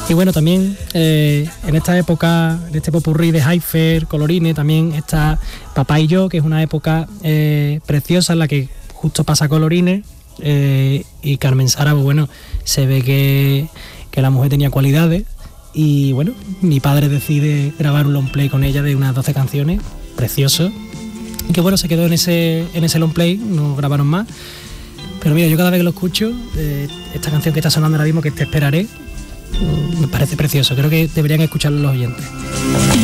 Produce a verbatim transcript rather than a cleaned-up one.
Y bueno, también eh, en esta época, en este popurrí de Haiffer, Colorines, también está Papá y yo, que es una época eh, preciosa en la que justo pasa Colorines, eh, y Carmen Sara, pues bueno, se ve que, que la mujer tenía cualidades, y bueno, mi padre decide grabar un long play con ella de unas doce canciones, precioso, y que bueno, se quedó en ese, en ese long play, no grabaron más. Pero mira, yo cada vez que lo escucho, eh, esta canción que está sonando ahora mismo, que Te esperaré, me parece precioso. Creo que deberían escucharlo los oyentes.